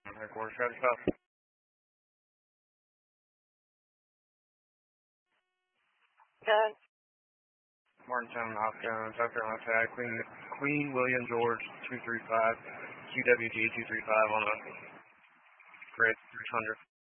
Headquarters, Travis South. Good. Martintown, South Carolina tag, Queen William George 235, QWG 235 on a grid 600.